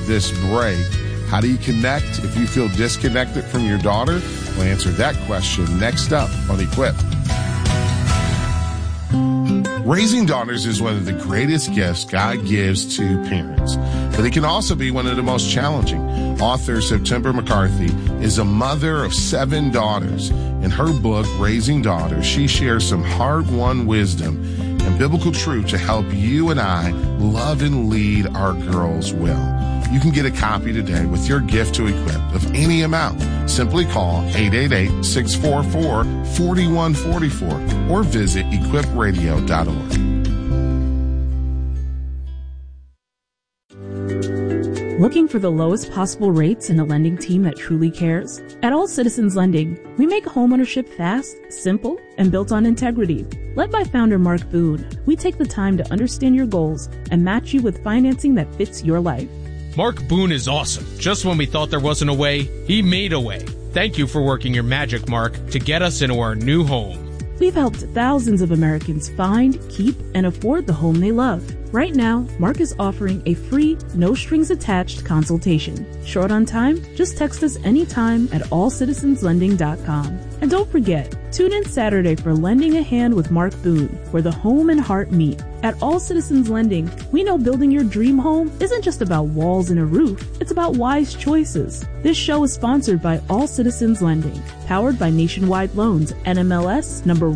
this break. How do you connect if you feel disconnected from your daughter? We'll answer that question next up on Equip. Raising daughters is one of the greatest gifts God gives to parents, but it can also be one of the most challenging. Author September McCarthy is a mother of 7 daughters. In her book, Raising Daughters, she shares some hard-won wisdom and biblical truth to help you and I love and lead our girls well. You can get a copy today with your gift to Equip of any amount. Simply call 888-644-4144 or visit equipradio.org. Looking for the lowest possible rates and a lending team that truly cares? At All Citizens Lending, we make homeownership fast, simple, and built on integrity. Led by founder Mark Boone, we take the time to understand your goals and match you with financing that fits your life. Mark Boone is awesome. Just when we thought there wasn't a way, he made a way. Thank you for working your magic, Mark, to get us into our new home. We've helped thousands of Americans find, keep, and afford the home they love. Right now, Mark is offering a free, no-strings-attached consultation. Short on time? Just text us anytime at allcitizenslending.com. And don't forget, tune in Saturday for Lending a Hand with Mark Boone, where the home and heart meet. At All Citizens Lending, we know building your dream home isn't just about walls and a roof. It's about wise choices. This show is sponsored by All Citizens Lending, powered by Nationwide Loans, NMLS number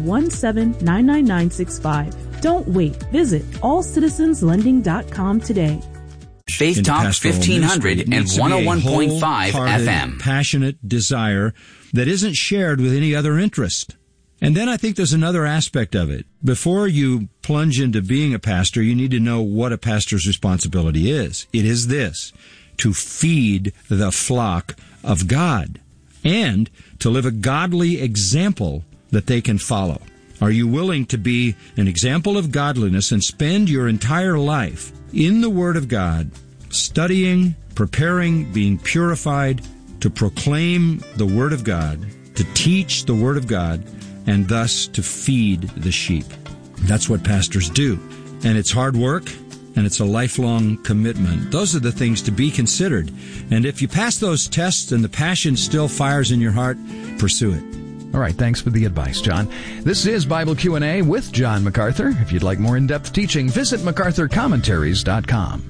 1799965. Don't wait. Visit allcitizenslending.com today. Faith Talk 1500 and 101.5 FM. Passionate desire that isn't shared with any other interest. And then I think there's another aspect of it. Before you plunge into being a pastor, you need to know what a pastor's responsibility is. It is this: to feed the flock of God and to live a godly example that they can follow. Are you willing to be an example of godliness and spend your entire life in the Word of God, studying, preparing, being purified to proclaim the Word of God, to teach the Word of God, and thus to feed the sheep? That's what pastors do. And it's hard work, and it's a lifelong commitment. Those are the things to be considered. And if you pass those tests and the passion still fires in your heart, pursue it. All right, thanks for the advice, John. This is Bible Q&A with John MacArthur. If you'd like more in-depth teaching, visit MacArthurCommentaries.com.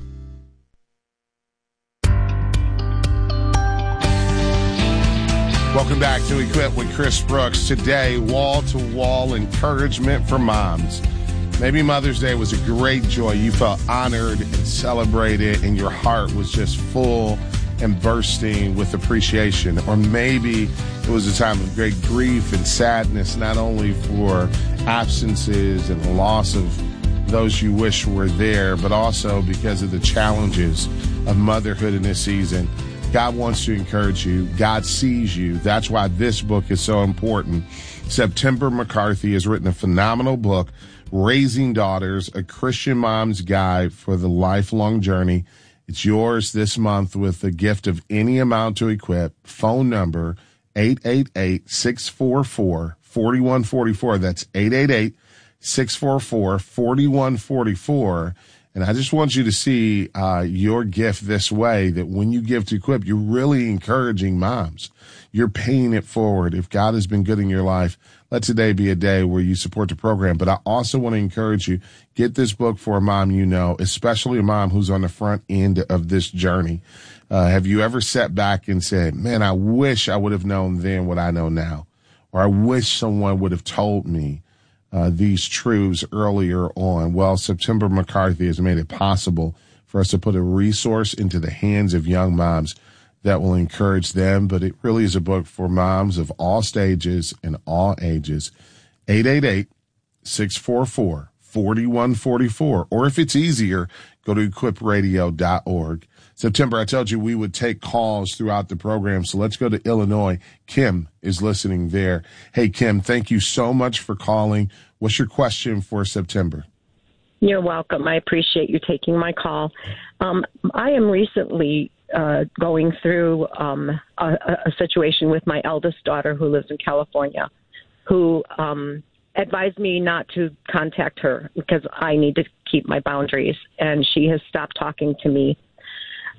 Welcome back to Equip with Chris Brooks. Today, wall-to-wall encouragement for moms. Maybe Mother's Day was a great joy. You felt honored and celebrated, and your heart was just full and bursting with appreciation. Or maybe it was a time of great grief and sadness, not only for absences and the loss of those you wish were there, but also because of the challenges of motherhood in this season. God wants to encourage you. God sees you. That's why this book is so important. September McCarthy has written a phenomenal book, Raising Daughters, a Christian mom's guide for the lifelong journey. It's yours this month with a gift of any amount to Equip. Phone number 888-644-4144. That's 888-644-4144. And I just want you to see your gift this way, that when you give to Equip, you're really encouraging moms. You're paying it forward. If God has been good in your life, let today be a day where you support the program. But I also want to encourage you, get this book for a mom you know, especially a mom who's on the front end of this journey. Have you ever sat back and said, man, I wish I would have known then what I know now? Or I wish someone would have told me these truths earlier on. Well, September McCarthy has made it possible for us to put a resource into the hands of young moms that will encourage them. But it really is a book for moms of all stages and all ages. 888-644-4144. Or if it's easier, go to equipradio.org. September, I told you we would take calls throughout the program, so let's go to Illinois. Kim is listening there. Hey, Kim, thank you so much for calling. What's your question for September? You're welcome. I appreciate you taking my call. I am recently going through a situation with my eldest daughter who lives in California, who advised me not to contact her because I need to keep my boundaries, and she has stopped talking to me.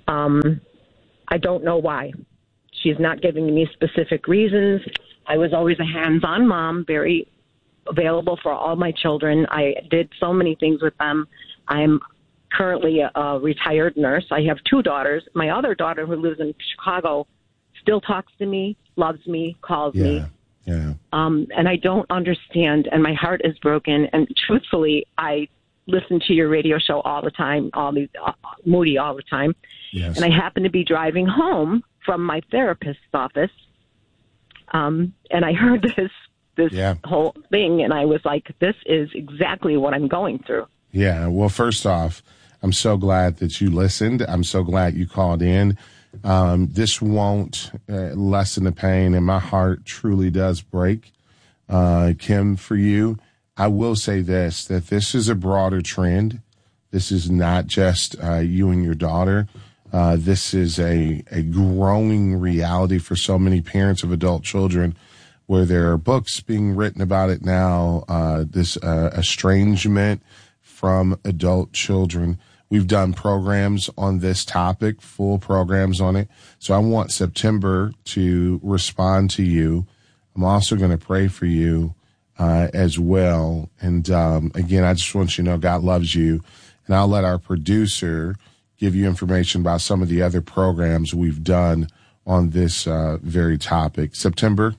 I don't know why. She's not giving me specific reasons. I was always a hands-on mom, very available for all my children. I did so many things with them. I'm currently a retired nurse. I have 2 daughters. My other daughter, who lives in Chicago, still talks to me, loves me, calls me. Yeah. And I don't understand, and my heart is broken. And truthfully, I listen to your radio show all the time, Moody all the time. Yes. And I happen to be driving home from my therapist's office, and I heard this whole thing, and I was like, this is exactly what I'm going through. Yeah. Well, first off, I'm so glad that you listened. I'm so glad you called in. This won't lessen the pain, and my heart truly does break. Kim, for you, I will say this, that this is a broader trend. This is not just you and your daughter. This is a growing reality for so many parents of adult children, where there are books being written about it now, this estrangement from adult children. We've done programs on this topic, full programs on it. So I want September to respond to you. I'm also going to pray for you as well. And again, I just want you to know God loves you. And I'll let our producer give you information about some of the other programs we've done on this very topic. September?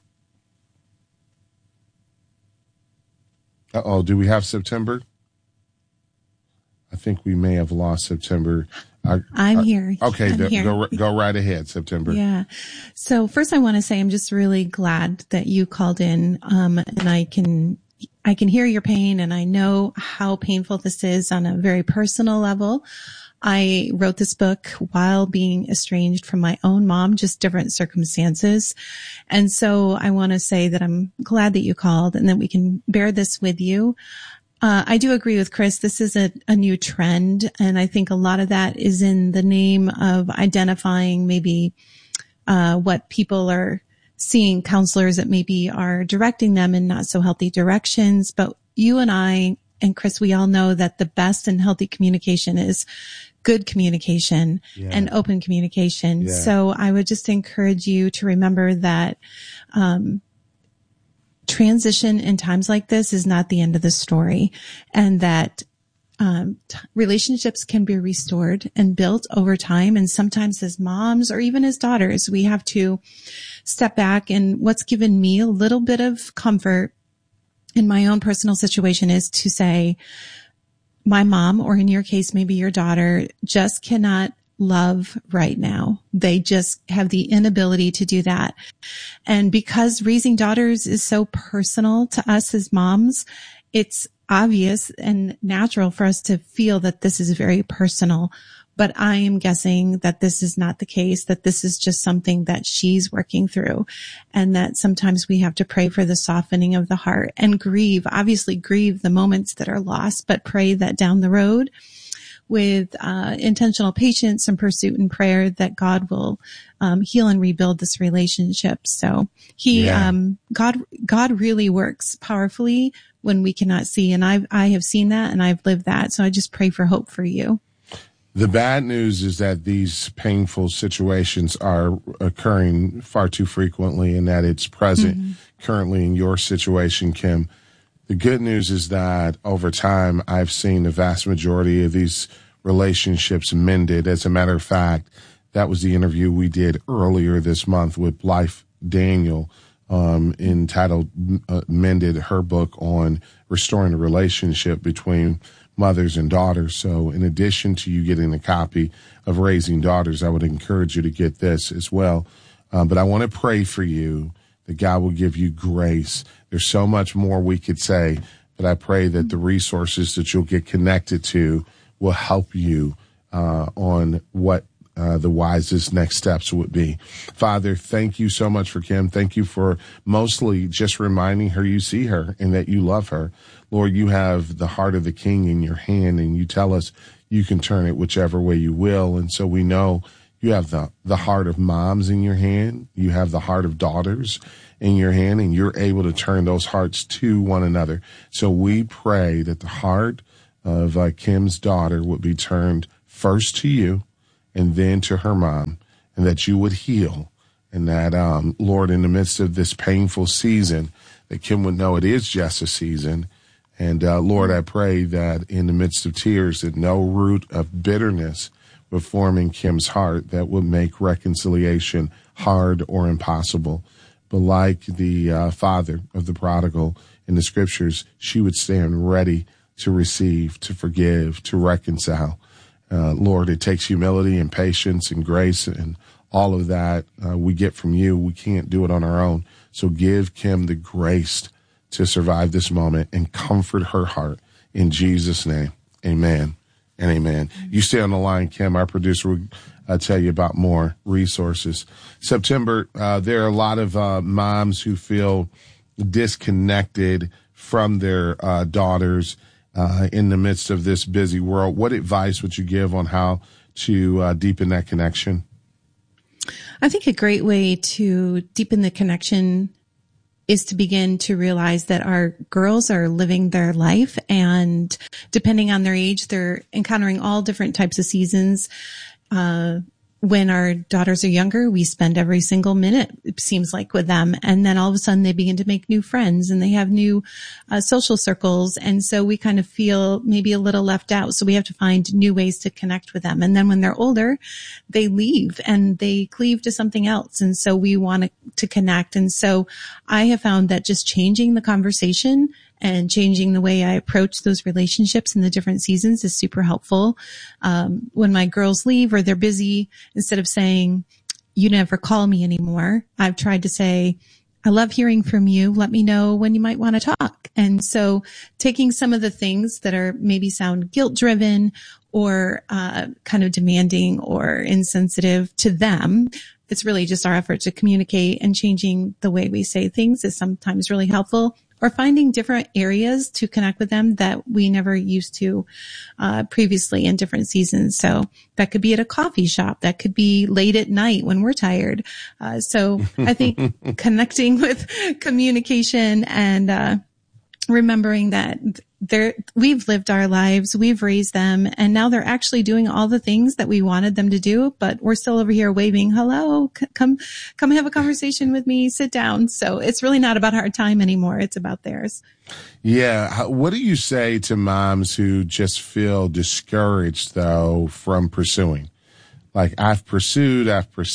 Do we have September? I think we may have lost September. I'm here. Okay, I'm here. Go right ahead, September. Yeah. So first I want to say I'm just really glad that you called in, and I can hear your pain, and I know how painful this is on a very personal level. I wrote this book while being estranged from my own mom, just different circumstances. And so I want to say that I'm glad that you called and that we can bear this with you. I do agree with Chris. This is a new trend. And I think a lot of that is in the name of identifying maybe what people are seeing, counselors that maybe are directing them in not so healthy directions. But you and I and Chris, we all know that the best and healthy communication is good communication and open communication. Yeah. So I would just encourage you to remember that transition in times like this is not the end of the story, and that relationships can be restored and built over time. And sometimes as moms or even as daughters, we have to step back. And what's given me a little bit of comfort in my own personal situation is to say, my mom, or in your case, maybe your daughter, just cannot love right now. They just have the inability to do that. And because raising daughters is so personal to us as moms, it's obvious and natural for us to feel that this is very personal. But I am guessing that this is not the case, that this is just something that she's working through, and that sometimes we have to pray for the softening of the heart and grieve the moments that are lost, but pray that down the road with intentional patience and pursuit and prayer that God will heal and rebuild this relationship. So God really works powerfully when we cannot see. And I have seen that and I've lived that. So I just pray for hope for you. The bad news is that these painful situations are occurring far too frequently, and that it's present currently in your situation, Kim. The good news is that over time, I've seen the vast majority of these relationships mended. As a matter of fact, that was the interview we did earlier this month with Blythe Daniel, entitled Mended, her book on restoring the relationship between mothers and daughters. So in addition to you getting a copy of Raising Daughters, I would encourage you to get this as well. But I want to pray for you that God will give you grace. There's so much more we could say, but I pray that the resources that you'll get connected to will help you on what the wisest next steps would be. Father, thank you so much for Kim. Thank you for mostly just reminding her you see her and that you love her. Lord, you have the heart of the King in your hand, and you tell us you can turn it whichever way you will. And so we know you have the heart of moms in your hand. You have the heart of daughters in your hand, and you're able to turn those hearts to one another. So we pray that the heart of Kim's daughter would be turned first to you, and then to her mom, and that you would heal. And that, Lord, in the midst of this painful season, that Kim would know it is just a season. And, Lord, I pray that in the midst of tears, that no root of bitterness would form in Kim's heart that would make reconciliation hard or impossible. But like the father of the prodigal in the scriptures, she would stand ready to receive, to forgive, to reconcile. Lord, it takes humility and patience and grace and all of that we get from you. We can't do it on our own. So give Kim the grace to survive this moment and comfort her heart in Jesus' name. Amen and amen. You stay on the line, Kim. Our producer will tell you about more resources. September, there are a lot of moms who feel disconnected from their daughters in the midst of this busy world. What advice would you give on how to deepen that connection? I think a great way to deepen the connection is to begin to realize that our girls are living their life, and depending on their age, they're encountering all different types of seasons. When our daughters are younger, we spend every single minute, it seems like, with them. And then all of a sudden they begin to make new friends and they have new social circles. And so we kind of feel maybe a little left out. So we have to find new ways to connect with them. And then when they're older, they leave and they cleave to something else. And so we want to connect. And so I have found that just changing the conversation and changing the way I approach those relationships in the different seasons is super helpful. When my girls leave or they're busy, instead of saying, you never call me anymore, I've tried to say, I love hearing from you. Let me know when you might want to talk. And so taking some of the things that are maybe sound guilt driven or kind of demanding or insensitive to them, it's really just our effort to communicate, and changing the way we say things is sometimes really helpful. Or finding different areas to connect with them that we never used to previously in different seasons. So that could be at a coffee shop. That could be late at night when we're tired. So I think connecting with communication and remembering that we've lived our lives, we've raised them, and now they're actually doing all the things that we wanted them to do, but we're still over here waving, hello, come have a conversation with me, sit down. So it's really not about our time anymore. It's about theirs. Yeah. What do you say to moms who just feel discouraged, though, from pursuing? Like, I've pursued,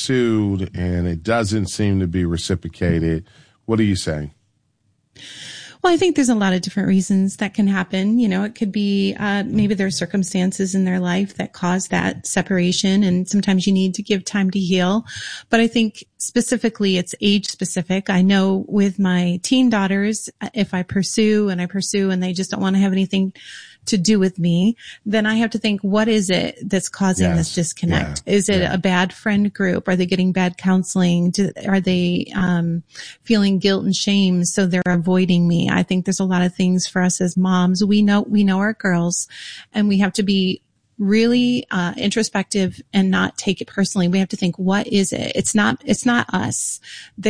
and it doesn't seem to be reciprocated. What do you say? Well, I think there's a lot of different reasons that can happen. You know, it could be maybe there are circumstances in their life that cause that separation, and sometimes you need to give time to heal. But I think specifically it's age specific. I know with my teen daughters, if I pursue and they just don't want to have anything to do with me, then I have to think, what is it that's causing this disconnect? Yeah. Is it a bad friend group? Are they getting bad counseling? Are they feeling guilt and shame, so they're avoiding me? I think there's a lot of things for us as moms. We know our girls, and we have to be really introspective and not take it personally. We have to think, what is it? It's not us.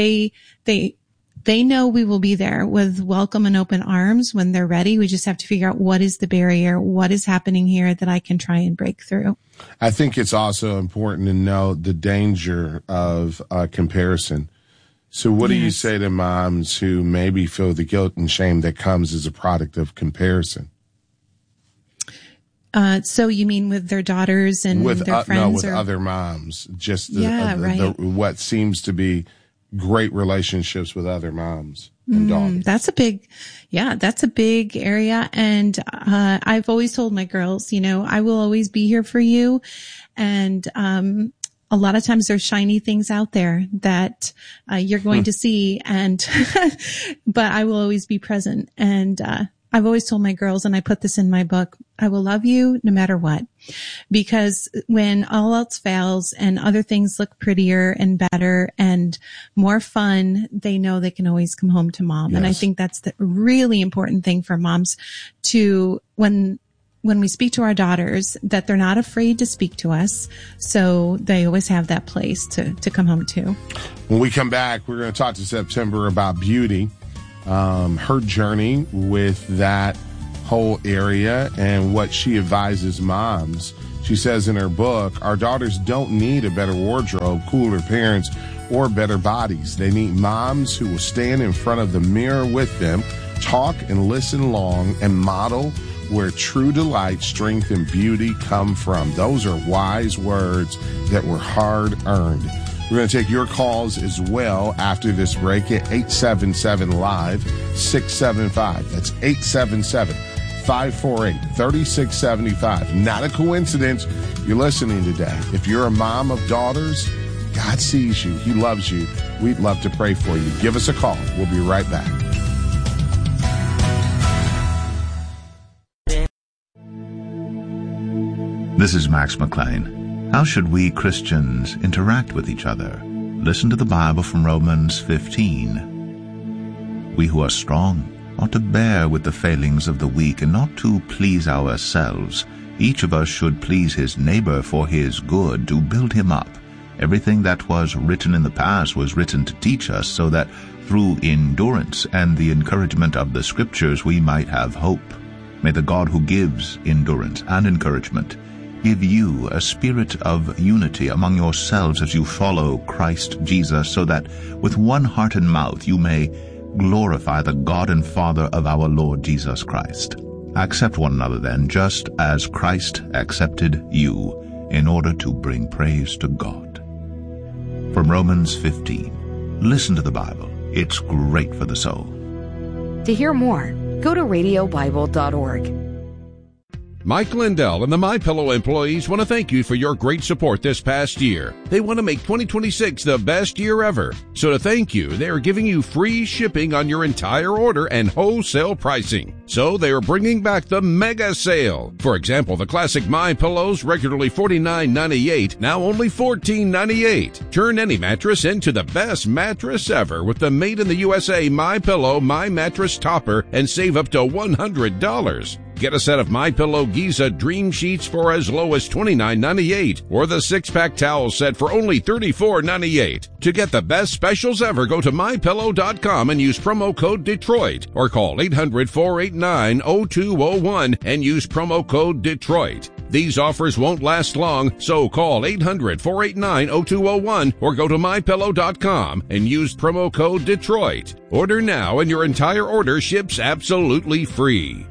They know we will be there with welcome and open arms when they're ready. We just have to figure out what is the barrier, what is happening here that I can try and break through. I think it's also important to know the danger of comparison. So what do you say to moms who maybe feel the guilt and shame that comes as a product of comparison? So you mean with their daughters and their friends? No, with other moms. Just what seems to be great relationships with other moms and daughters. That's a big area. And I've always told my girls, I will always be here for you. And a lot of times there's shiny things out there that you're going to see, and but I will always be present. And I've always told my girls, and I put this in my book, I will love you no matter what. Because when all else fails and other things look prettier and better and more fun, they know they can always come home to mom. Yes. And I think that's the really important thing for moms to, when we speak to our daughters, that they're not afraid to speak to us. So they always have that place to come home to. When we come back, we're going to talk to September about beauty. Her journey with that whole area and what she advises moms She says in her book, our daughters don't need a better wardrobe, cooler parents, or better bodies. They need moms who will stand in front of the mirror with them, talk and listen long, and model where true delight, strength, and beauty come from. Those are wise words that were hard-earned. We're going to take your calls as well after this break at 877-LIVE-675. That's 877-548-3675. Not a coincidence you're listening today. If you're a mom of daughters, God sees you. He loves you. We'd love to pray for you. Give us a call. We'll be right back. This is Max McLean. How should we Christians interact with each other? Listen to the Bible from Romans 15. We who are strong ought to bear with the failings of the weak and not to please ourselves. Each of us should please his neighbor for his good, to build him up. Everything that was written in the past was written to teach us, so that through endurance and the encouragement of the Scriptures we might have hope. May the God who gives endurance and encouragement give you a spirit of unity among yourselves as you follow Christ Jesus, so that with one heart and mouth you may glorify the God and Father of our Lord Jesus Christ. Accept one another then, just as Christ accepted you, in order to bring praise to God. From Romans 15. Listen to the Bible. It's great for the soul. To hear more, go to radiobible.org. Mike Lindell and the MyPillow employees want to thank you for your great support this past year. They want to make 2026 the best year ever. So to thank you, they are giving you free shipping on your entire order and wholesale pricing. So they are bringing back the mega sale. For example, the classic MyPillows, regularly $49.98, now only $14.98. Turn any mattress into the best mattress ever with the Made in the USA MyPillow My Mattress Topper and save up to $100. Get a set of MyPillow Giza Dream Sheets for as low as $29.98, or the 6-pack towel set for only $34.98. To get the best specials ever, go to MyPillow.com and use promo code Detroit, or call 800-489-0201 and use promo code Detroit. These offers won't last long, so call 800-489-0201 or go to MyPillow.com and use promo code Detroit. Order now and your entire order ships absolutely free.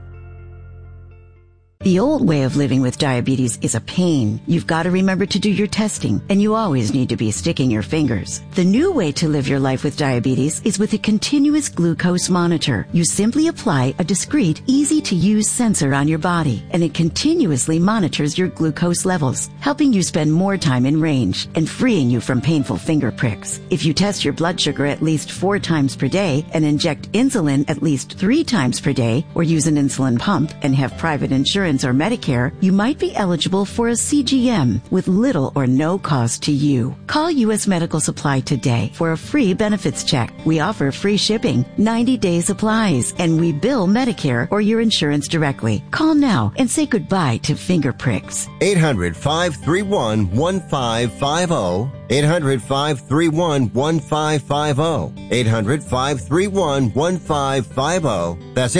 The old way of living with diabetes is a pain. You've got to remember to do your testing, and you always need to be sticking your fingers. The new way to live your life with diabetes is with a continuous glucose monitor. You simply apply a discreet, easy-to-use sensor on your body, and it continuously monitors your glucose levels, helping you spend more time in range and freeing you from painful finger pricks. If you test your blood sugar at least 4 times per day and inject insulin at least 3 times per day, or use an insulin pump and have private insurance or Medicare, you might be eligible for a CGM with little or no cost to you. Call U.S. Medical Supply today for a free benefits check. We offer free shipping, 90-day supplies, and we bill Medicare or your insurance directly. Call now and say goodbye to finger pricks. 800-531-1550. 800-531-1550. 800-531-1550. That's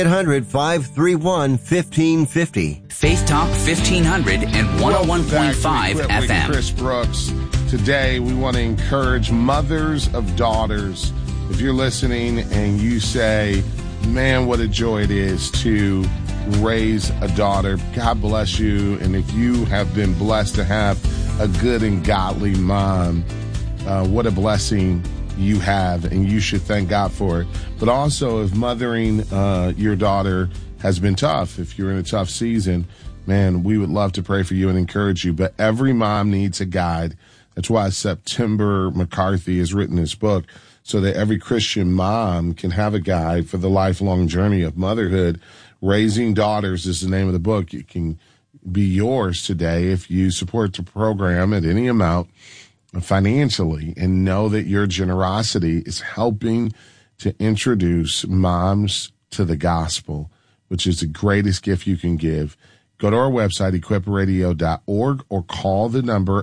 800-531-1550. Faith Talk 1500 and 101.5 FM. Chris Brooks. Today we want to encourage mothers of daughters. If you're listening and you say, man, what a joy it is to raise a daughter, God bless you. And if you have been blessed to have a good and godly mom, what a blessing you have, and you should thank God for it. But also, if mothering your daughter has been tough, if you're in a tough season, man, we would love to pray for you and encourage you. But every mom needs a guide. That's why September McCarthy has written this book, so that every Christian mom can have a guide for the lifelong journey of motherhood. Raising Daughters is the name of the book. It can be yours today if you support the program at any amount financially, and know that your generosity is helping to introduce moms to the gospel, which is the greatest gift you can give. Go to our website, equipradio.org, or call the number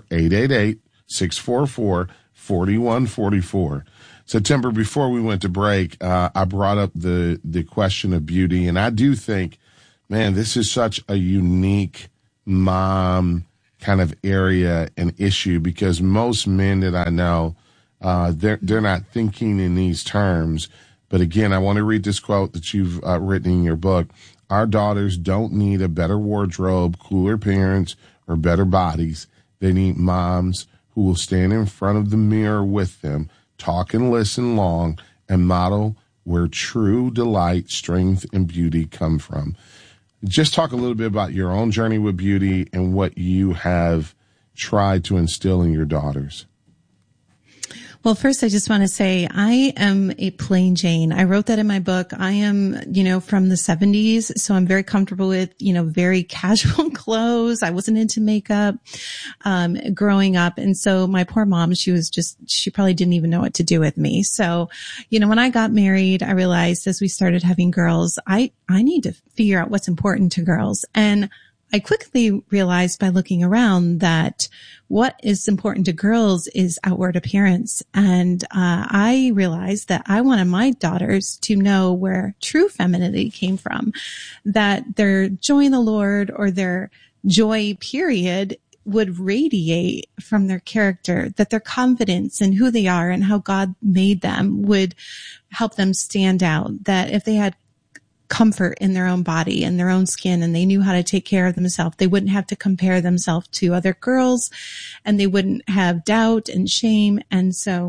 888-644-4144. September, before we went to break, I brought up the question of beauty, and I do think, man, this is such a unique mom kind of area and issue, because most men that I know, they're not thinking in these terms. But again, I want to read this quote that you've written in your book. Our daughters don't need a better wardrobe, cooler parents, or better bodies. They need moms who will stand in front of the mirror with them, talk and listen long, and model where true delight, strength, and beauty come from. Just talk a little bit about your own journey with beauty and what you have tried to instill in your daughters. Well, first, I just want to say I am a plain Jane. I wrote that in my book. I am, from the 70s, so I'm very comfortable with, very casual clothes. I wasn't into makeup, growing up. And so my poor mom, she probably didn't even know what to do with me. So, when I got married, I realized as we started having girls, I need to figure out what's important to girls. And I quickly realized by looking around that what is important to girls is outward appearance. And I realized that I wanted my daughters to know where true femininity came from, that their joy in the Lord or their joy period would radiate from their character, that their confidence in who they are and how God made them would help them stand out, that if they had comfort in their own body and their own skin and they knew how to take care of themselves, they wouldn't have to compare themselves to other girls and they wouldn't have doubt and shame. And so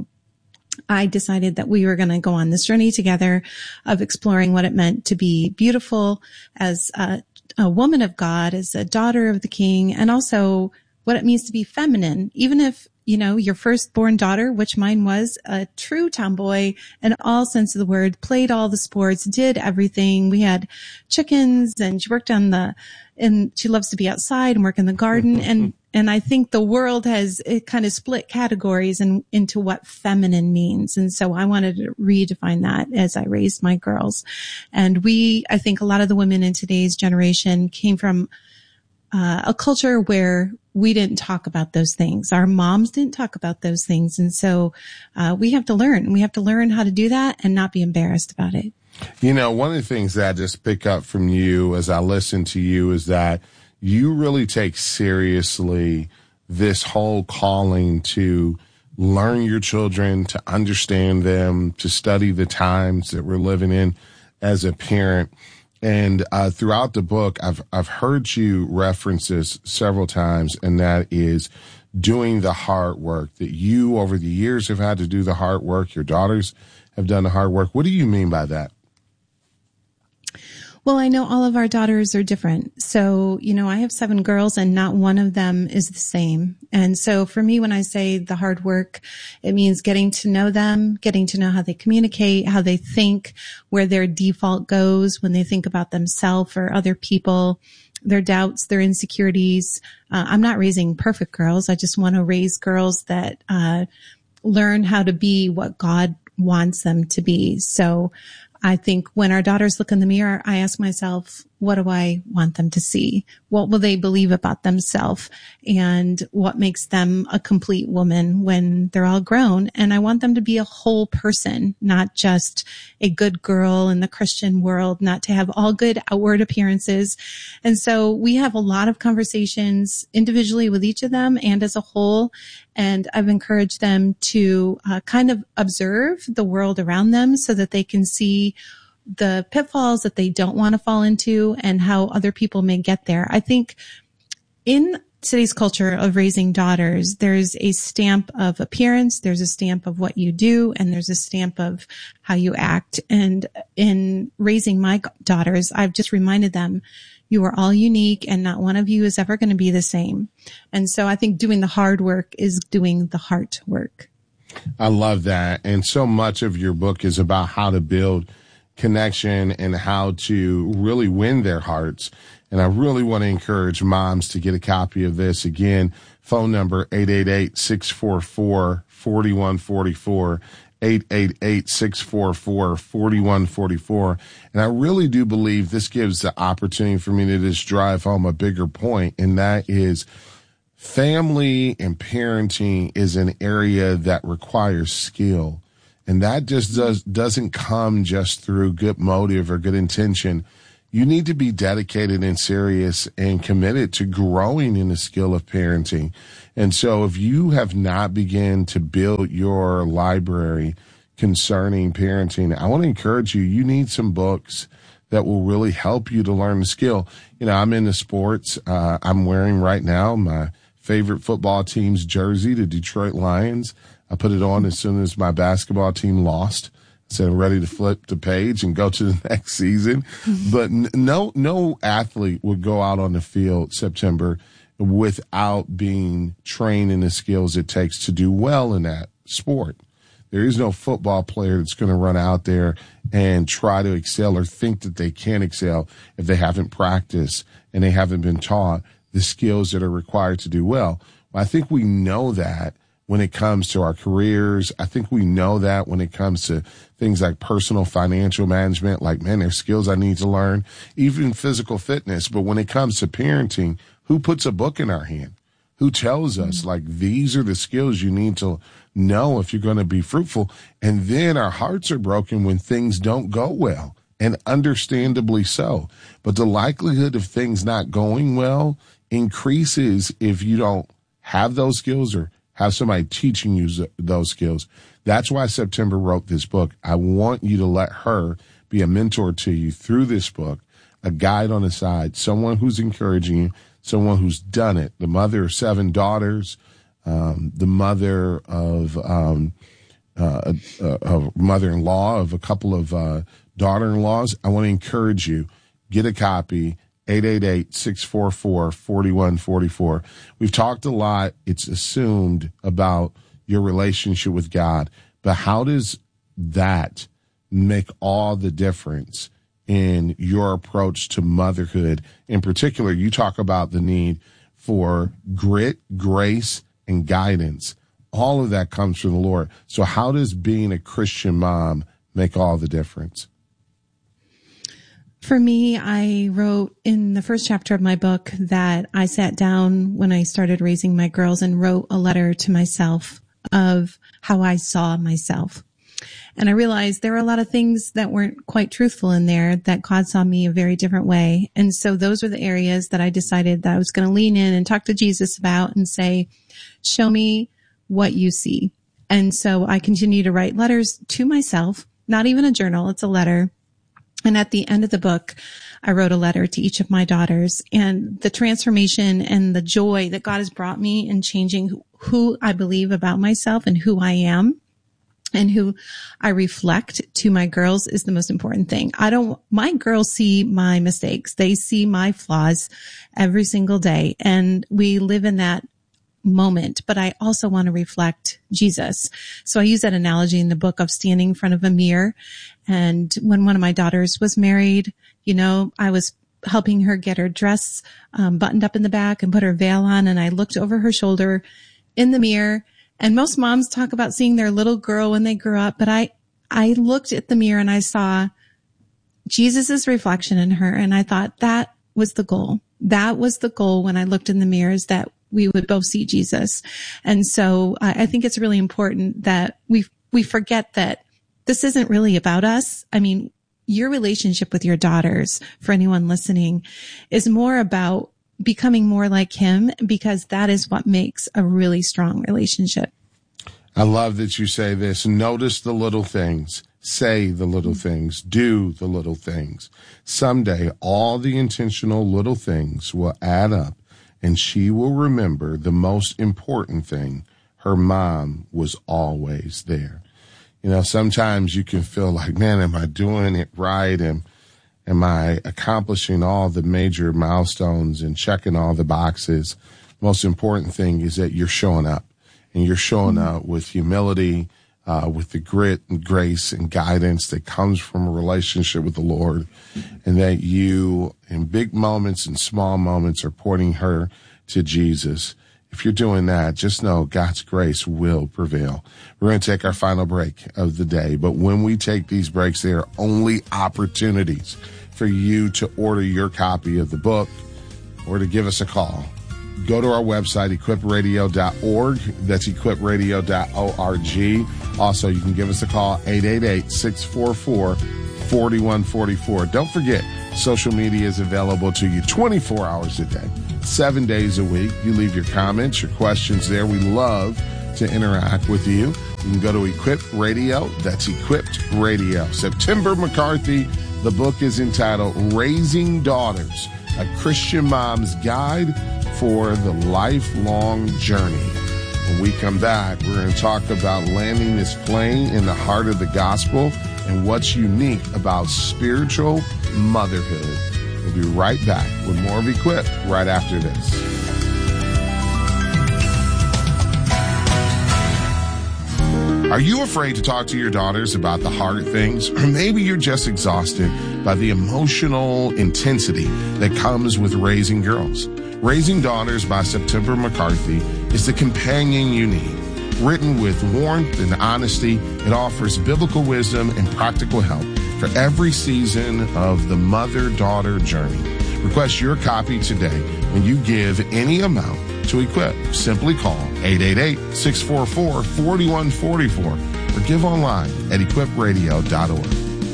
I decided that we were going to go on this journey together of exploring what it meant to be beautiful as a woman of God, as a daughter of the King, and also what it means to be feminine, even if your firstborn daughter, which mine was, a true tomboy in all sense of the word, played all the sports, did everything. We had chickens and she worked and she loves to be outside and work in the garden. And I think the world has kind of split categories into what feminine means. And so I wanted to redefine that as I raised my girls. And I think a lot of the women in today's generation came from a culture where we didn't talk about those things. Our moms didn't talk about those things. And so we have to learn. We have to learn how to do that and not be embarrassed about it. One of the things that I just pick up from you as I listen to you is that you really take seriously this whole calling to learn your children, to understand them, to study the times that we're living in as a parent. And throughout the book, I've heard you reference this several times, and that is doing the hard work, that you over the years have had to do the hard work. Your daughters have done the hard work. What do you mean by that? Well, I know all of our daughters are different. So, I have 7 girls and not one of them is the same. And so for me, when I say the hard work, it means getting to know them, getting to know how they communicate, how they think, where their default goes when they think about themselves or other people, their doubts, their insecurities. I'm not raising perfect girls. I just want to raise girls that learn how to be what God wants them to be. So I think when our daughters look in the mirror, I ask myself, what do I want them to see? What will they believe about themselves? And what makes them a complete woman when they're all grown? And I want them to be a whole person, not just a good girl in the Christian world, not to have all good outward appearances. And so we have a lot of conversations individually with each of them and as a whole. And I've encouraged them to kind of observe the world around them so that they can see the pitfalls that they don't want to fall into and how other people may get there. I think in today's culture of raising daughters, there's a stamp of appearance, there's a stamp of what you do, and there's a stamp of how you act. And in raising my daughters, I've just reminded them, you are all unique and not one of you is ever going to be the same. And so I think doing the hard work is doing the heart work. I love that. And so much of your book is about how to build connection and how to really win their hearts. And I really want to encourage moms to get a copy of this. Again, phone number 888-644-4144, 888-644-4144. And I really do believe this gives the opportunity for me to just drive home a bigger point, and that is family and parenting is an area that requires skill. And that just doesn't come just through good motive or good intention. you need to be dedicated and serious and committed to growing in the skill of parenting. And so if you have not begun to build your library concerning parenting, I want to encourage you, you need some books that will really help you to learn the skill. You know, I'm into sports. I'm wearing right now my favorite football team's jersey, the Detroit Lions. I put it on as soon as my basketball team lost. So I'm ready to flip the page and go to the next season. But no athlete would go out on the field September without being trained in the skills it takes to do well in that sport. There is no football player that's going to run out there and try to excel or think that they can excel if they haven't practiced and they haven't been taught the skills that are required to do well. Well, I think we know that when it comes to our careers. I think we know that when it comes to things like personal financial management, like, man, there's skills I need to learn, even physical fitness. But when it comes to parenting, who puts a book in our hand? Who tells us, like, these are the skills you need to know if you're going to be fruitful? And then our hearts are broken when things don't go well, and understandably so. But the likelihood of things not going well increases if you don't have those skills or have somebody teaching you those skills. That's why September wrote this book. I want you to let her be a mentor to you through this book, a guide on the side, someone who's encouraging you, someone who's done it. The mother of 7 daughters, the mother of a mother-in-law of a couple of daughter-in-laws. I want to encourage you, get a copy. 888-644-4144. We've talked a lot, it's assumed, about your relationship with God, but how does that make all the difference in your approach to motherhood? In particular, you talk about the need for grit, grace, and guidance. All of that comes from the Lord. So how does being a Christian mom make all the difference? For me, I wrote in the first chapter of my book that I sat down when I started raising my girls and wrote a letter to myself of how I saw myself. And I realized there were a lot of things that weren't quite truthful in there, that God saw me a very different way. And so those were the areas that I decided that I was going to lean in and talk to Jesus about and say, show me what you see. And so I continue to write letters to myself, not even a journal, it's a letter. And at the end of the book, I wrote a letter to each of my daughters, and the transformation and the joy that God has brought me in changing who I believe about myself and who I am and who I reflect to my girls is the most important thing. My girls see my mistakes. They see my flaws every single day, and we live in that moment, but I also want to reflect Jesus. So I use that analogy in the book of standing in front of a mirror. And when one of my daughters was married, I was helping her get her dress buttoned up in the back and put her veil on. And I looked over her shoulder in the mirror. And most moms talk about seeing their little girl when they grow up. But I looked at the mirror and I saw Jesus's reflection in her. And I thought that was the goal. That was the goal when I looked in the mirror, is that we would both see Jesus. And so I think it's really important that we forget that this isn't really about us. I mean, your relationship with your daughters, for anyone listening, is more about becoming more like him, because that is what makes a really strong relationship. I love that you say this. Notice the little things. Say the little things. Do the little things. Someday, all the intentional little things will add up, and she will remember the most important thing. Her mom was always there. Sometimes you can feel like, man, am I doing it right? And am I accomplishing all the major milestones and checking all the boxes? Most important thing is that you're showing up, and you're showing up with humility, with the grit and grace and guidance that comes from a relationship with the Lord, and that you, in big moments and small moments, are pointing her to Jesus. If you're doing that, just know God's grace will prevail. We're going to take our final break of the day, but when we take these breaks, they are only opportunities for you to order your copy of the book or to give us a call. Go to our website, equipradio.org. That's equipradio.org. Also, you can give us a call, 888-644-4144. Don't forget, Social media is available to you 24 hours a day, 7 days a week. You leave your comments, your questions there. We love to interact with you. You can go to Equipped Radio. That's Equipped Radio. September McCarthy. The book is entitled Raising Daughters, a Christian Mom's Guide for the Lifelong Journey. When we come back, we're going to talk about landing this plane in the heart of the gospel and what's unique about spiritual motherhood. We'll be right back with more of Equipped right after this. Are you afraid to talk to your daughters about the hard things? Or maybe you're just exhausted by the emotional intensity that comes with raising girls. Raising Daughters by September McCarthy is the companion you need. Written with warmth and honesty, it offers biblical wisdom and practical help for every season of the mother-daughter journey. Request your copy today when you give any amount to Equip. Simply call 888-644-4144 or give online at equipradio.org.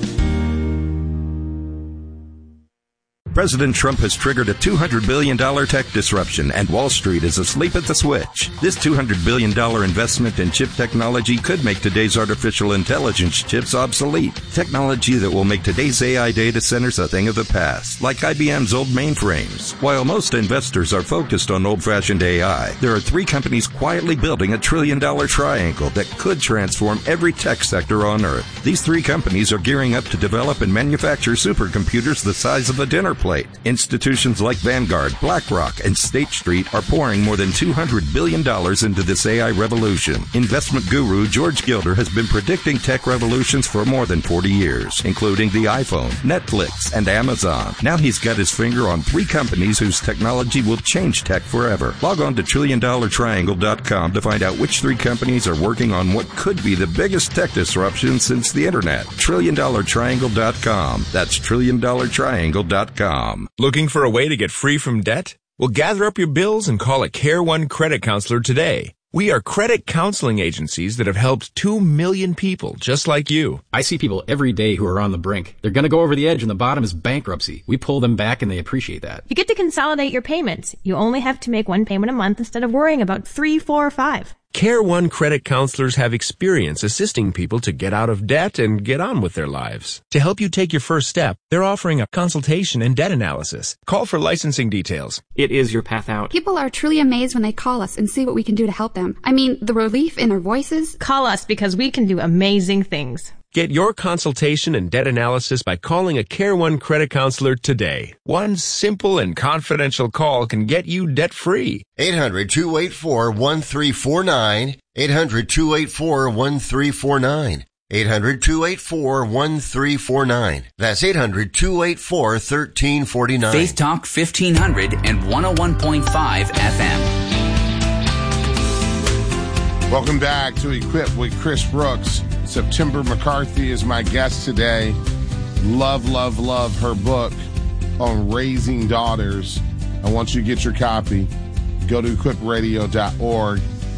President Trump has triggered a $200 billion tech disruption, and Wall Street is asleep at the switch. This $200 billion investment in chip technology could make today's artificial intelligence chips obsolete. Technology that will make today's AI data centers a thing of the past, like IBM's old mainframes. While most investors are focused on old-fashioned AI, there are three companies quietly building a $1 trillion triangle that could transform every tech sector on Earth. These three companies are gearing up to develop and manufacture supercomputers the size of a dinner plate. Institutions like Vanguard, BlackRock, and State Street are pouring more than $200 billion into this AI revolution. Investment guru George Gilder has been predicting tech revolutions for more than 40 years, including the iPhone, Netflix, and Amazon. Now he's got his finger on three companies whose technology will change tech forever. Log on to TrillionDollarTriangle.com to find out which three companies are working on what could be the biggest tech disruption since the internet. TrillionDollarTriangle.com. That's TrillionDollarTriangle.com. Looking for a way to get free from debt? Well, gather up your bills and call a Care One credit counselor today. We are credit counseling agencies that have helped 2 million people just like you. I see people every day who are on the brink. They're going to go over the edge and the bottom is bankruptcy. We pull them back and they appreciate that. You get to consolidate your payments. You only have to make one payment a month instead of worrying about 3, 4, or 5. Care One credit counselors have experience assisting people to get out of debt and get on with their lives. To help you take your first step, they're offering a consultation and debt analysis. Call for licensing details. It is your path out. People are truly amazed when they call us and see what we can do to help them. I mean, the relief in their voices. Call us because we can do amazing things. Get your consultation and debt analysis by calling a Care One credit counselor today. One simple and confidential call can get you debt-free. 800-284-1349. 800-284-1349. 800-284-1349. That's 800-284-1349. Faith Talk 1500 and 101.5 FM. Welcome back to Equip with Chris Brooks. September McCarthy is my guest today. Love, love, love her book on raising daughters. I want you to get your copy. Go to equipradio.org,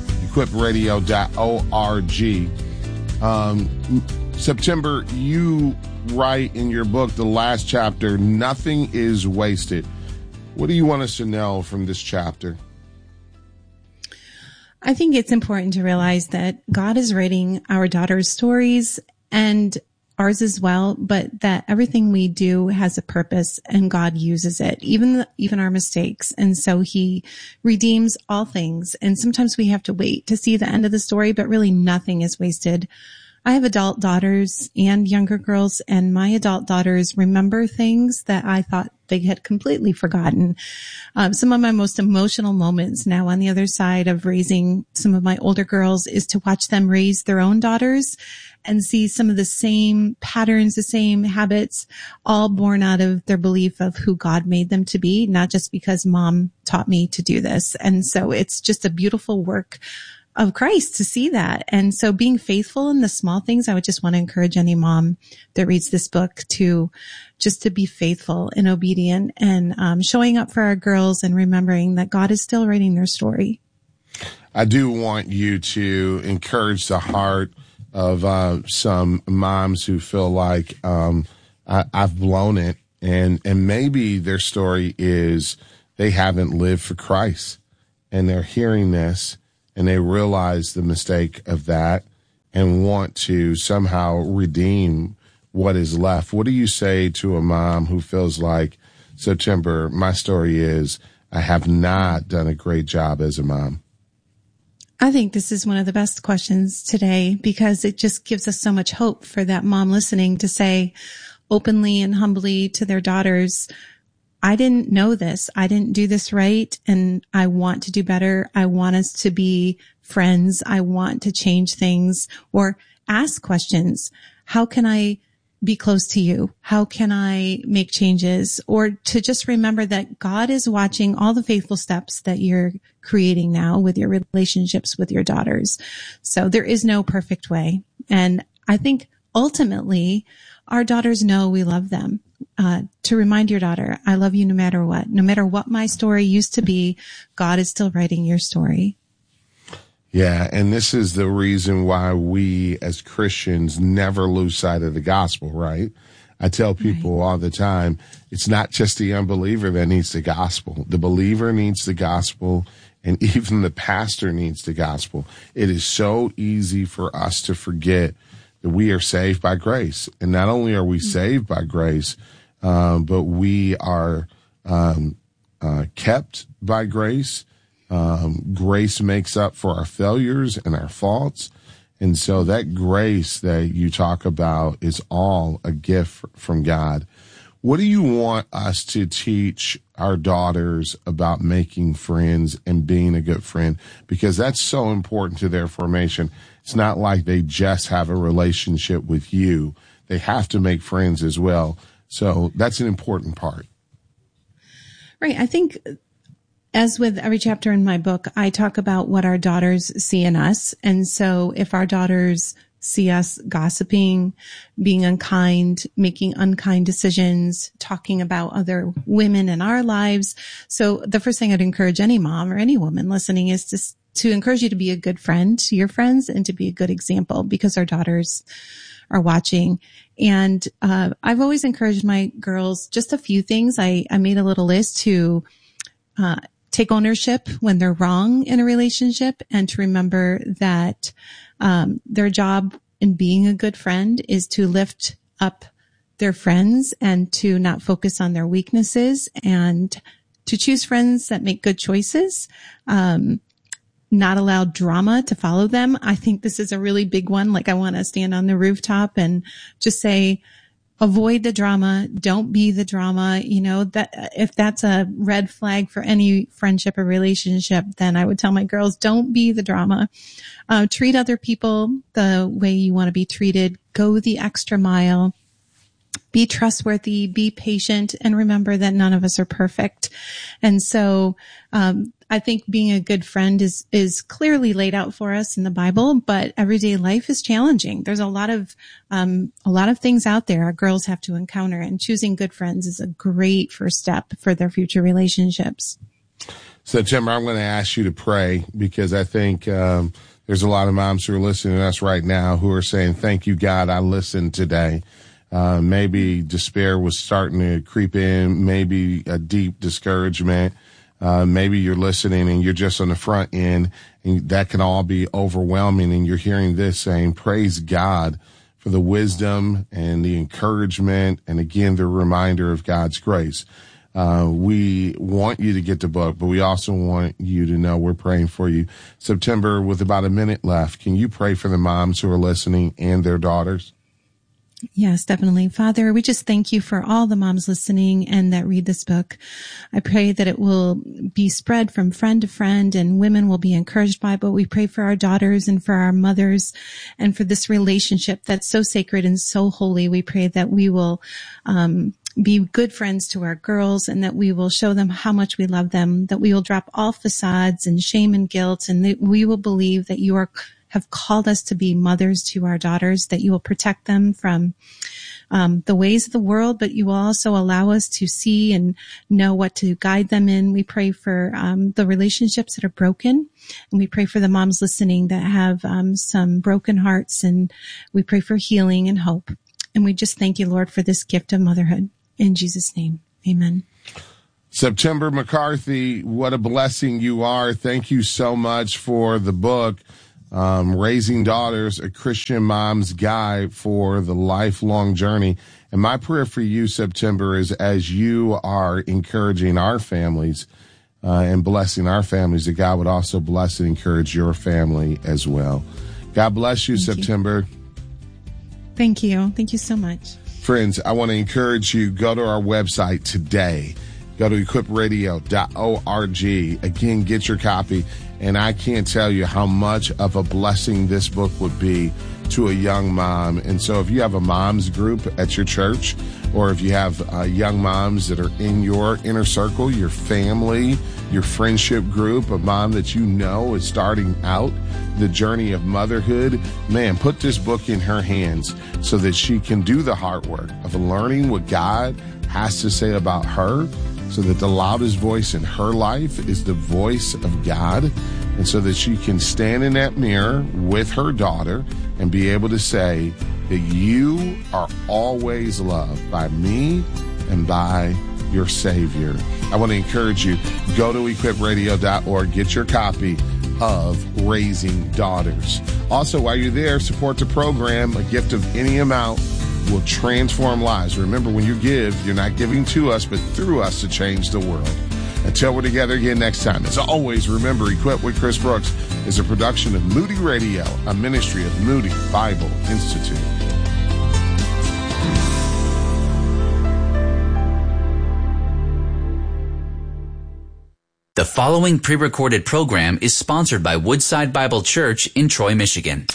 equipradio.org. September, you write in your book, the last chapter, nothing is wasted. What do you want us to know from this chapter? I think it's important to realize that God is writing our daughters' stories and ours as well, but that everything we do has a purpose and God uses it, even our mistakes. And so he redeems all things. And sometimes we have to wait to see the end of the story, but really nothing is wasted. I have adult daughters and younger girls, and my adult daughters remember things that I thought they had completely forgotten. Some of my most emotional moments now on the other side of raising some of my older girls is to watch them raise their own daughters and see some of the same patterns, the same habits, all born out of their belief of who God made them to be, not just because mom taught me to do this. And so it's just a beautiful work of Christ to see that. And so being faithful in the small things, I would just want to encourage any mom that reads this book to just to be faithful and obedient and showing up for our girls and remembering that God is still writing their story. I do want you to encourage the heart of some moms who feel like I've blown it And maybe their story is they haven't lived for Christ, and they're hearing this and they realize the mistake of that and want to somehow redeem what is left. What do you say to a mom who feels like, September, my story is I have not done a great job as a mom? I think this is one of the best questions today, because it just gives us so much hope for that mom listening to say openly and humbly to their daughters, I didn't know this. I didn't do this right, and I want to do better. I want us to be friends. I want to change things, or ask questions. How can I be close to you? How can I make changes? Or to just remember that God is watching all the faithful steps that you're creating now with your relationships with your daughters. So there is no perfect way. And I think ultimately our daughters know we love them. To remind your daughter, I love you no matter what. No matter what my story used to be, God is still writing your story. Yeah, and this is the reason why we as Christians never lose sight of the gospel, right? I tell people all the time, it's not just the unbeliever that needs the gospel. The believer needs the gospel, and even the pastor needs the gospel. It is so easy for us to forget that we are saved by grace. And not only are we saved by grace, but we are kept by grace. Grace makes up for our failures and our faults. And so that grace that you talk about is all a gift from God. What do you want us to teach our daughters about making friends and being a good friend? Because that's so important to their formation. It's not like they just have a relationship with you. They have to make friends as well. So that's an important part. Right. I think, as with every chapter in my book, I talk about what our daughters see in us. And so if our daughters see us gossiping, being unkind, making unkind decisions, talking about other women in our lives. So the first thing I'd encourage any mom or any woman listening is to encourage you to be a good friend to your friends and to be a good example, because our daughters are watching. And I've always encouraged my girls just a few things. I made a little list to take ownership when they're wrong in a relationship, and to remember that their job in being a good friend is to lift up their friends and to not focus on their weaknesses, and to choose friends that make good choices, not allow drama to follow them. I think this is a really big one. Like, I want to stand on the rooftop and just say, avoid the drama. Don't be the drama. You know, that if that's a red flag for any friendship or relationship, then I would tell my girls, don't be the drama. Treat other people the way you want to be treated. Go the extra mile. Be trustworthy, be patient, and remember that none of us are perfect. And so, I think being a good friend is clearly laid out for us in the Bible, but everyday life is challenging. There's a lot of things out there our girls have to encounter, and choosing good friends is a great first step for their future relationships. So, Tim, I'm going to ask you to pray, because I think there's a lot of moms who are listening to us right now who are saying, thank you, God, I listened today. Maybe despair was starting to creep in, maybe a deep discouragement. Maybe you're listening and you're just on the front end, and that can all be overwhelming. And you're hearing this saying, praise God for the wisdom and the encouragement, and again, the reminder of God's grace. We want you to get the book, but we also want you to know we're praying for you. September, with about a minute left, can you pray for the moms who are listening and their daughters? Yes, definitely. Father, we just thank you for all the moms listening and that read this book. I pray that it will be spread from friend to friend and women will be encouraged by it. But we pray for our daughters and for our mothers and for this relationship that's so sacred and so holy. We pray that we will be good friends to our girls, and that we will show them how much we love them, that we will drop all facades and shame and guilt, and that we will believe that you have called us to be mothers to our daughters, that you will protect them from the ways of the world, but you will also allow us to see and know what to guide them in. We pray for the relationships that are broken, and we pray for the moms listening that have some broken hearts, and we pray for healing and hope. And we just thank you, Lord, for this gift of motherhood. In Jesus' name, amen. September McCarthy, what a blessing you are. Thank you so much for the book, Raising Daughters, A Christian Mom's Guide for the Lifelong Journey. And my prayer for you, September, is as you are encouraging our families and blessing our families, that God would also bless and encourage your family as well. God bless you, September. Thank you. Thank you so much. Friends, I want to encourage you, go to our website today. Go to equipradio.org. Again, get your copy. And I can't tell you how much of a blessing this book would be to a young mom. And so if you have a mom's group at your church, or if you have young moms that are in your inner circle, your family, your friendship group, a mom that you know is starting out the journey of motherhood, man, put this book in her hands so that she can do the hard work of learning what God has to say about her, so that the loudest voice in her life is the voice of God, and so that she can stand in that mirror with her daughter and be able to say that you are always loved by me and by your Savior. I want to encourage you, go to equipradio.org, get your copy of Raising Daughters. Also, while you're there, support the program. A gift of any amount will transform lives. Remember, when you give, you're not giving to us, but through us to change the world. Until we're together again next time, as always, remember, Equip with Chris Brooks is a production of Moody Radio, a ministry of Moody Bible Institute. The following pre-recorded program is sponsored by Woodside Bible Church in Troy, Michigan.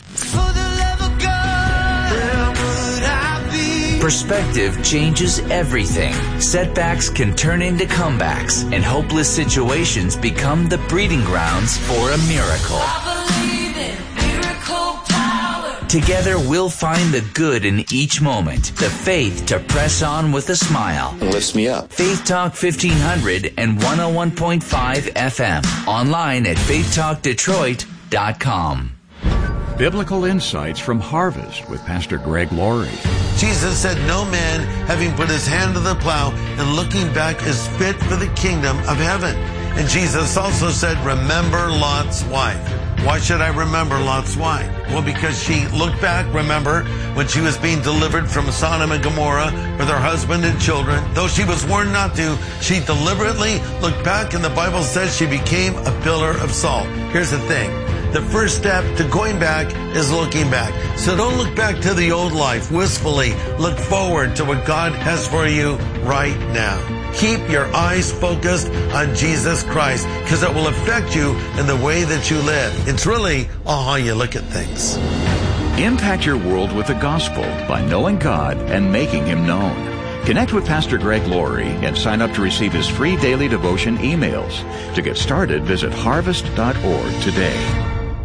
Perspective changes everything. Setbacks can turn into comebacks, and hopeless situations become the breeding grounds for a miracle. I believe in miracle power. Together, we'll find the good in each moment, the faith to press on with a smile. It lifts me up. Faith Talk 1500 and 101.5 FM. Online at faithtalkdetroit.com. Biblical Insights from Harvest with Pastor Greg Laurie. Jesus said, no man, having put his hand to the plow and looking back, is fit for the kingdom of heaven. And Jesus also said, remember Lot's wife. Why should I remember Lot's wife? Well, because she looked back, remember, when she was being delivered from Sodom and Gomorrah with her husband and children. Though she was warned not to, she deliberately looked back, and the Bible says she became a pillar of salt. Here's the thing. The first step to going back is looking back. So don't look back to the old life wistfully. Look forward to what God has for you right now. Keep your eyes focused on Jesus Christ, because it will affect you in the way that you live. It's really how you look at things. Impact your world with the gospel by knowing God and making Him known. Connect with Pastor Greg Laurie and sign up to receive his free daily devotion emails. To get started, visit harvest.org today.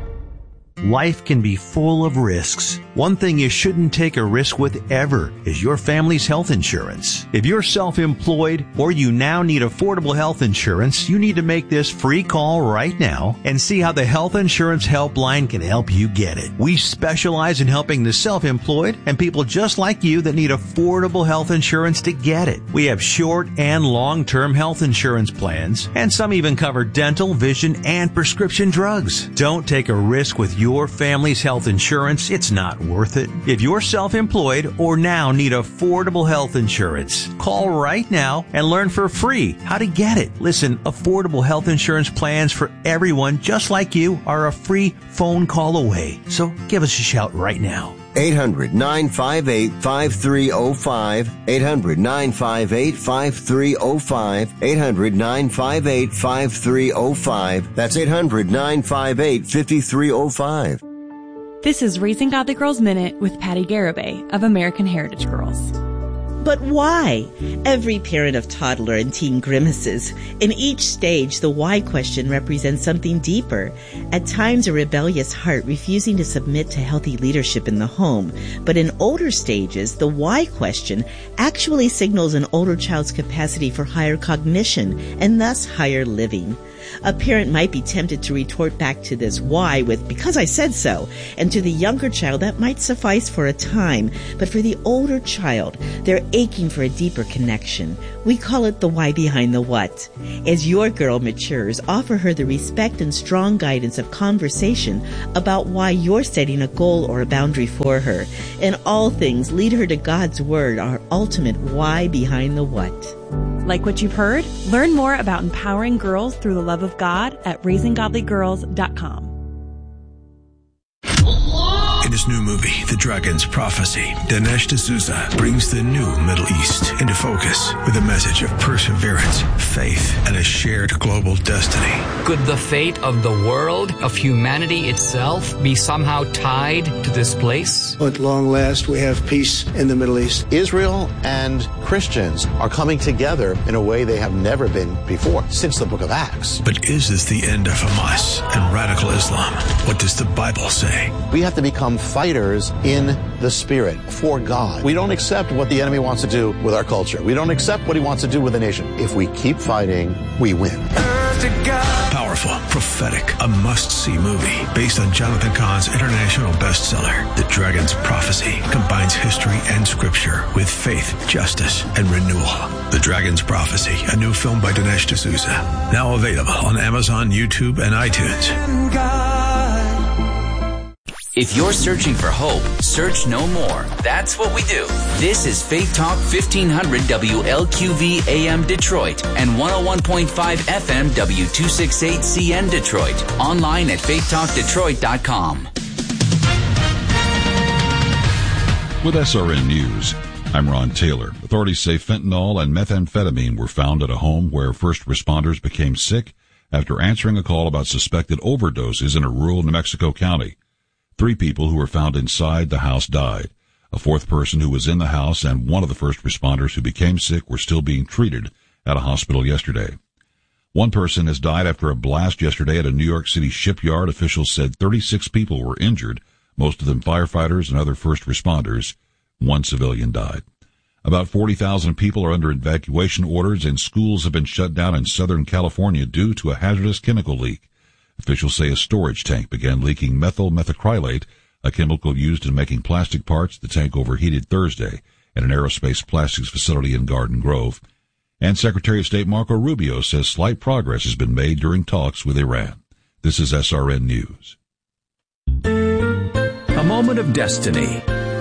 Life can be full of risks. One thing you shouldn't take a risk with ever is your family's health insurance. If you're self-employed or you now need affordable health insurance, you need to make this free call right now and see how the Health Insurance Helpline can help you get it. We specialize in helping the self-employed and people just like you that need affordable health insurance to get it. We have short and long-term health insurance plans, and some even cover dental, vision, and prescription drugs. Don't take a risk with your family's health insurance. It's not worth it. If you're self-employed or now need affordable health insurance, call right now and learn for free how to get it. Listen, affordable health insurance plans for everyone just like you are a free phone call away. So give us a shout right now. 800-958-5305. 800-958-5305. 800-958-5305. That's 800-958-5305. This is Raising Godly Girls Minute with Patty Garibay of American Heritage Girls. But why? Every parent of toddler and teen grimaces. In each stage, the why question represents something deeper. At times, a rebellious heart refusing to submit to healthy leadership in the home. But in older stages, the why question actually signals an older child's capacity for higher cognition and thus higher living. A parent might be tempted to retort back to this why with "because I said so," and to the younger child that might suffice for a time, but for the older child, they're aching for a deeper connection. We call it the why behind the what. As your girl matures, offer her the respect and strong guidance of conversation about why you're setting a goal or a boundary for her. In all things, lead her to God's Word, our ultimate why behind the what. Like what you've heard? Learn more about empowering girls through the love of God at raisinggodlygirls.com. In his new movie, The Dragon's Prophecy, Dinesh D'Souza brings the new Middle East into focus with a message of perseverance, faith, and a shared global destiny. Could the fate of the world, of humanity itself, be somehow tied to this place? At long last, we have peace in the Middle East. Israel and Christians are coming together in a way they have never been before, since the book of Acts. But is this the end of Hamas and radical Islam? What does the Bible say? We have to become fighters in the Spirit for God. We don't accept what the enemy wants to do with our culture. We don't accept what he wants to do with the nation. If we keep fighting, we win. Powerful, prophetic, a must-see movie based on Jonathan Cahn's international bestseller. The Dragon's Prophecy combines history and scripture with faith, justice, and renewal. The Dragon's Prophecy, a new film by Dinesh D'Souza. Now available on Amazon, YouTube, and iTunes. If you're searching for hope, search no more. That's what we do. This is Faith Talk 1500 WLQV AM Detroit and 101.5 FM W268CN Detroit. Online at faithtalkdetroit.com. With SRN News, I'm Ron Taylor. Authorities say fentanyl and methamphetamine were found at a home where first responders became sick after answering a call about suspected overdoses in a rural New Mexico county. 3 people who were found inside the house died. A 4th person who was in the house and one of the first responders who became sick were still being treated at a hospital yesterday. 1 person has died after a blast yesterday at a New York City shipyard. Officials said 36 people were injured, most of them firefighters and other first responders. 1 civilian died. About 40,000 people are under evacuation orders, and schools have been shut down in Southern California due to a hazardous chemical leak. Officials say a storage tank began leaking methyl methacrylate, a chemical used in making plastic parts. The tank overheated Thursday at an aerospace plastics facility in Garden Grove. And Secretary of State Marco Rubio says slight progress has been made during talks with Iran. This is SRN News. A moment of destiny.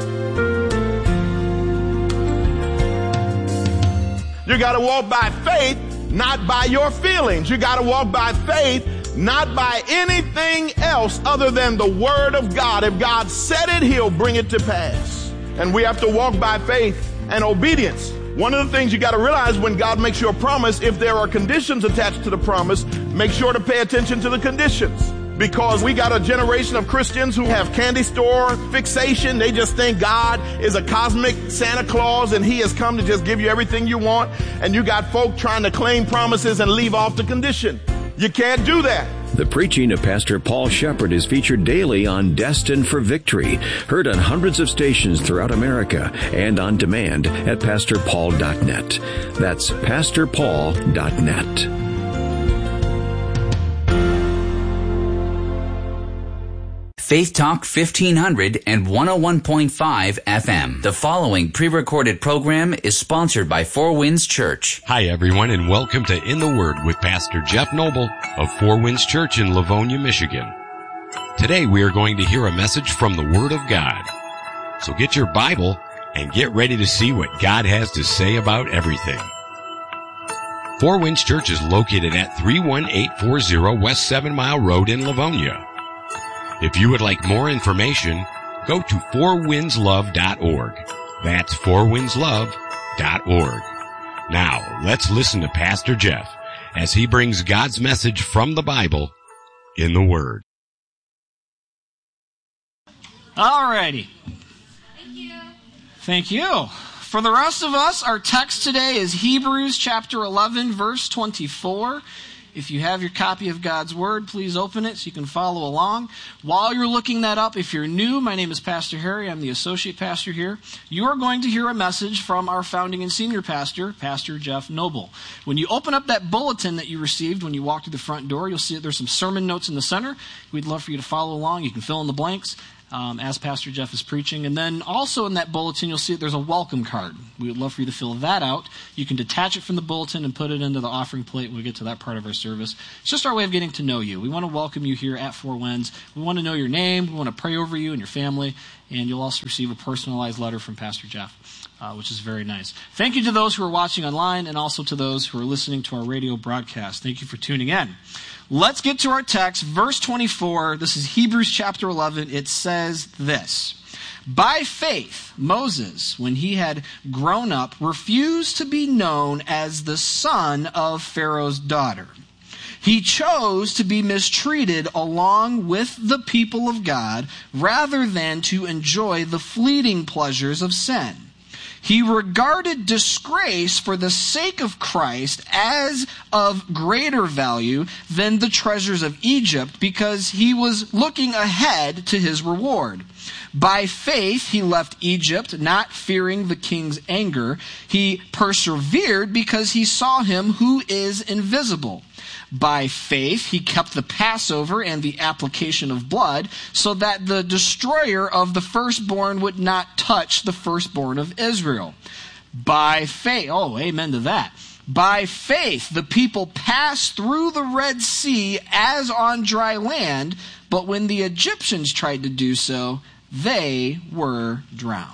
You got to walk by faith, not by your feelings. You got to walk by faith, not by anything else other than the Word of God. If God said it, He'll bring it to pass. And we have to walk by faith and obedience. One of the things you got to realize when God makes you a promise, if there are conditions attached to the promise, make sure to pay attention to the conditions. Because we got a generation of Christians who have candy store fixation. They just think God is a cosmic Santa Claus and He has come to just give you everything you want. And you got folk trying to claim promises and leave off the condition. You can't do that. The preaching of Pastor Paul Shepard is featured daily on Destined for Victory, heard on hundreds of stations throughout America and on demand at PastorPaul.net. That's PastorPaul.net. Faith Talk 1500 and 101.5 FM. The following pre-recorded program is sponsored by Four Winds Church. Hi everyone, and welcome to In the Word with Pastor Jeff Noble of Four Winds Church in Livonia, Michigan. Today we are going to hear a message from the Word of God. So get your Bible and get ready to see what God has to say about everything. Four Winds Church is located at 31840 West 7 Mile Road in Livonia. If you would like more information, go to fourwindslove.org. That's fourwindslove.org. Now, let's listen to Pastor Jeff as he brings God's message from the Bible in the Word. All righty. Thank you. For the rest of us, our text today is Hebrews chapter 11, verse 24. If you have your copy of God's Word, please open it so you can follow along. While you're looking that up, if you're new, my name is Pastor Harry. I'm the associate pastor here. You are going to hear a message from our founding and senior pastor, Pastor Jeff Noble. When you open up that bulletin that you received when you walked through the front door, you'll see that there's some sermon notes in the center. We'd love for you to follow along. You can fill in the blanks as Pastor Jeff is preaching. And then also in that bulletin, you'll see that there's a welcome card. We would love for you to fill that out. You can detach it from the bulletin and put it into the offering plate when we get to that part of our service. It's just our way of getting to know you. We want to welcome you here at Four Winds. We want to know your name. We want to pray over you and your family. And you'll also receive a personalized letter from Pastor Jeff, which is very nice. Thank you to those who are watching online and also to those who are listening to our radio broadcast. Thank you for tuning in. Let's get to our text, verse 24. This is Hebrews chapter 11. It says this: By faith, Moses, when he had grown up, refused to be known as the son of Pharaoh's daughter. He chose to be mistreated along with the people of God rather than to enjoy the fleeting pleasures of sin. He regarded disgrace for the sake of Christ as of greater value than the treasures of Egypt because he was looking ahead to his reward. By faith, he left Egypt, not fearing the king's anger. He persevered because he saw him who is invisible. By faith, he kept the Passover and the application of blood so that the destroyer of the firstborn would not touch the firstborn of Israel. By faith, oh, amen to that. By faith, the people passed through the Red Sea as on dry land, but when the Egyptians tried to do so, they were drowned.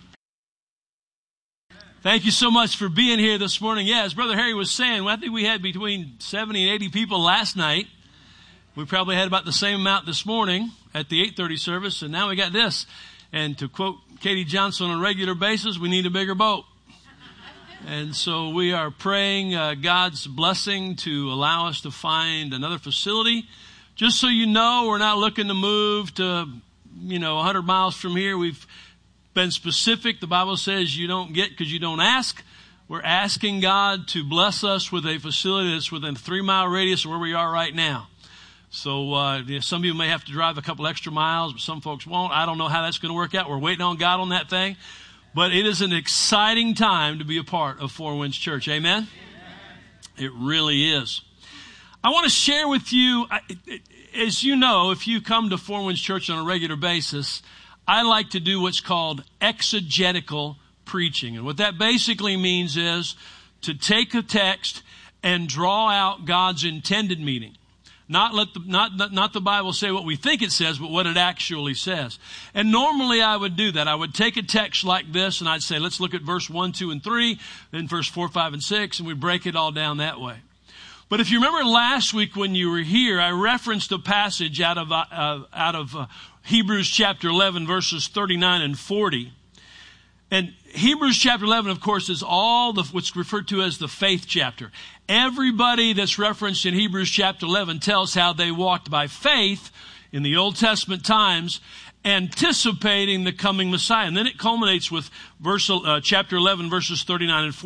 Thank you so much for being here this morning. Yeah, as Brother Harry was saying, I think we had between 70 and 80 people last night. We probably had about the same amount this morning at the 8:30 service, and now we got this. And to quote Katie Johnson on a regular basis, we need a bigger boat. And so we are praying God's blessing to allow us to find another facility. Just so you know, we're not looking to move to, 100 miles from here. We've been specific. The Bible says you don't get because you don't ask. We're asking God to bless us with a facility that's within a 3-mile radius of where we are right now. So some of you may have to drive a couple extra miles, but some folks won't. I don't know how that's going to work out. We're waiting on God on that thing. But it is an exciting time to be a part of Four Winds Church. Amen? It really is. I want to share with you, as you know, if you come to Four Winds Church on a regular basis, I like to do what's called exegetical preaching. And what that basically means is to take a text and draw out God's intended meaning. Not the Bible say what we think it says, but what it actually says. And normally I would do that. I would take a text like this and I'd say, let's look at verse 1, 2, and 3, then verse 4, 5, and 6, and we break it all down that way. But if you remember last week when you were here, I referenced a passage out of Hebrews chapter 11, verses 39 and 40. And Hebrews chapter 11, of course, is all what's referred to as the faith chapter. Everybody that's referenced in Hebrews chapter 11 tells how they walked by faith in the Old Testament times, anticipating the coming Messiah. And then it culminates with chapter 11, verses 39 and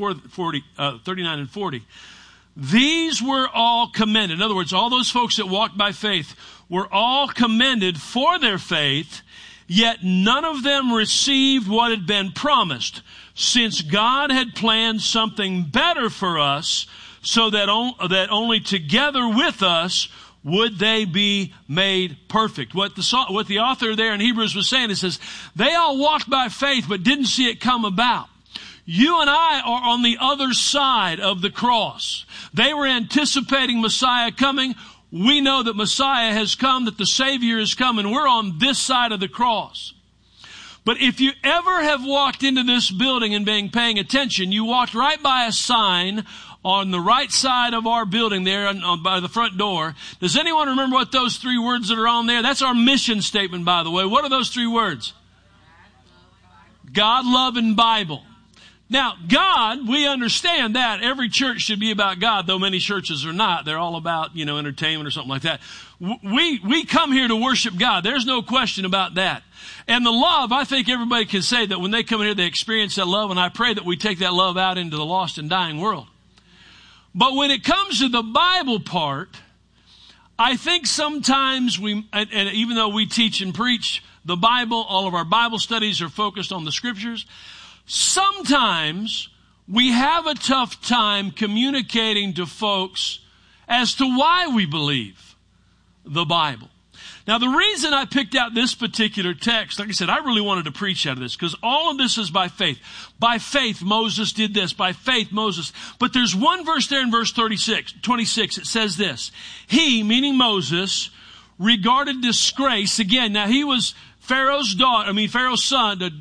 40. These were all commended. In other words, all those folks that walked by faith were all commended for their faith, yet none of them received what had been promised, since God had planned something better for us, so that only together with us would they be made perfect. What the author there in Hebrews was saying, it says, they all walked by faith but didn't see it come about. You and I are on the other side of the cross. They were anticipating Messiah coming. We know that Messiah has come, that the Savior has come, and we're on this side of the cross. But if you ever have walked into this building and been paying attention, you walked right by a sign on the right side of our building there by the front door. Does anyone remember what those 3 words that are on there? That's our mission statement, by the way. What are those 3 words? God, love, and Bible. Now, God, we understand that. Every church should be about God, though many churches are not. They're all about, entertainment or something like that. We come here to worship God. There's no question about that. And the love, I think everybody can say that when they come in here, they experience that love, and I pray that we take that love out into the lost and dying world. But when it comes to the Bible part, I think sometimes and even though we teach and preach the Bible, all of our Bible studies are focused on the Scriptures, sometimes we have a tough time communicating to folks as to why we believe the Bible. Now, the reason I picked out this particular text, like I said, I really wanted to preach out of this because all of this is by faith. By faith, Moses did this. By faith, Moses. But there's one verse there in verse 26. It says this. He, meaning Moses, regarded disgrace. Again, now he was Pharaoh's son,